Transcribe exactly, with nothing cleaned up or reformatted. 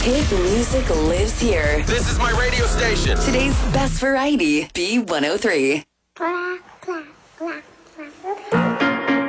Hit music lives here. This is my radio station. Today's best variety, B one oh three. Clack, clack, clack.